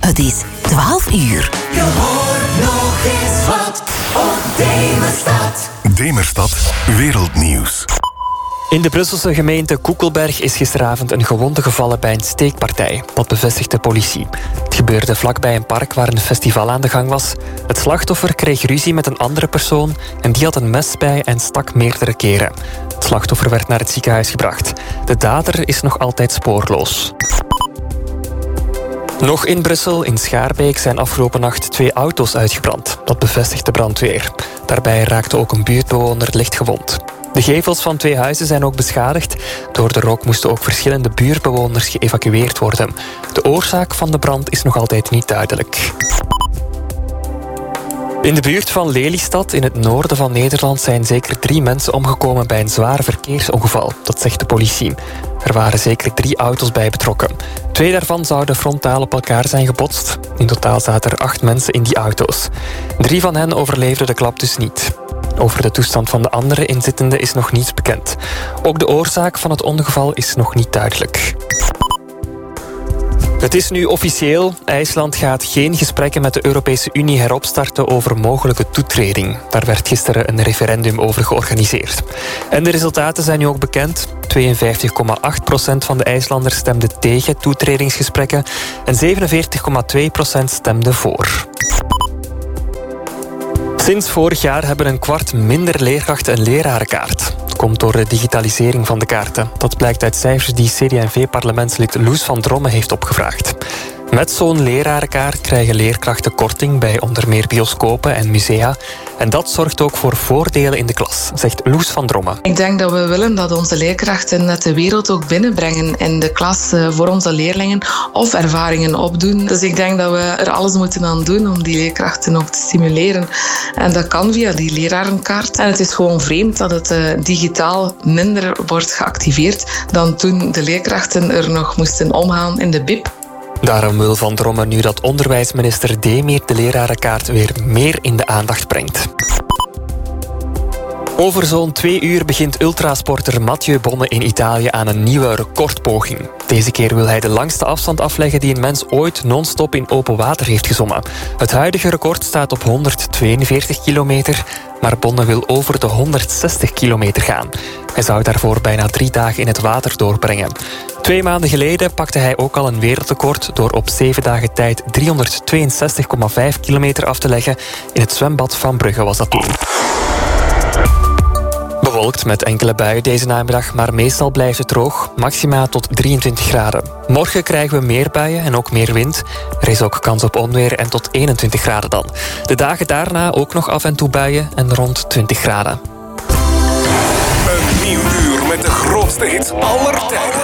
Het is 12 uur. Je hoort nog eens wat op Demerstad. Demerstad Wereldnieuws. In de Brusselse gemeente Koekelberg is gisteravond een gewonde gevallen bij een steekpartij. Dat bevestigt de politie. Het gebeurde vlakbij een park waar een festival aan de gang was. Het slachtoffer kreeg ruzie met een andere persoon en die had een mes bij en stak meerdere keren. Het slachtoffer werd naar het ziekenhuis gebracht. De dader is nog altijd spoorloos. Nog in Brussel, in Schaarbeek, zijn afgelopen nacht 2 auto's uitgebrand. Dat bevestigt de brandweer. Daarbij raakte ook een buurtbewoner licht gewond. De gevels van 2 huizen zijn ook beschadigd. Door de rook moesten ook verschillende buurtbewoners geëvacueerd worden. De oorzaak van de brand is nog altijd niet duidelijk. In de buurt van Lelystad, in het noorden van Nederland, zijn zeker 3 mensen omgekomen bij een zwaar verkeersongeval. Dat zegt de politie. Er waren zeker 3 auto's bij betrokken. 2 daarvan zouden frontaal op elkaar zijn gebotst. In totaal zaten er 8 mensen in die auto's. 3 van hen overleefden de klap dus niet. Over de toestand van de andere inzittenden is nog niets bekend. Ook de oorzaak van het ongeval is nog niet duidelijk. Het is nu officieel. IJsland gaat geen gesprekken met de Europese Unie heropstarten over mogelijke toetreding. Daar werd gisteren een referendum over georganiseerd. En de resultaten zijn nu ook bekend. 52,8% van de IJslanders stemde tegen toetredingsgesprekken en 47,2% stemde voor. Sinds vorig jaar hebben een kwart minder leerkrachten een lerarenkaart. Dat komt door de digitalisering van de kaarten. Dat blijkt uit cijfers die CD&V-parlementslid Loes van Dromme heeft opgevraagd. Met zo'n lerarenkaart krijgen leerkrachten korting bij onder meer bioscopen en musea. En dat zorgt ook voor voordelen in de klas, zegt Loes van Dromme. Ik denk dat we willen dat onze leerkrachten net de wereld ook binnenbrengen in de klas voor onze leerlingen of ervaringen opdoen. Dus ik denk dat we er alles moeten aan doen om die leerkrachten ook te stimuleren. En dat kan via die lerarenkaart. En het is gewoon vreemd dat het digitaal minder wordt geactiveerd dan toen de leerkrachten er nog moesten omgaan in de bib. Daarom wil Van Dromme nu dat onderwijsminister Demir de lerarenkaart weer meer in de aandacht brengt. Over zo'n 2 uur begint ultrasporter Mathieu Bonne in Italië aan een nieuwe recordpoging. Deze keer wil hij de langste afstand afleggen die een mens ooit non-stop in open water heeft gezwommen. Het huidige record staat op 142 kilometer, maar Bonne wil over de 160 kilometer gaan. Hij zou daarvoor bijna 3 dagen in het water doorbrengen. 2 maanden geleden pakte hij ook al een wereldrecord door op 7 dagen tijd 362,5 kilometer af te leggen. In het zwembad van Brugge was dat toen. Bewolkt met enkele buien deze namiddag, maar meestal blijft het droog. Maxima tot 23 graden. Morgen krijgen we meer buien en ook meer wind. Er is ook kans op onweer en tot 21 graden dan. De dagen daarna ook nog af en toe buien en rond 20 graden. Een nieuw uur met de grootste hits aller tijden.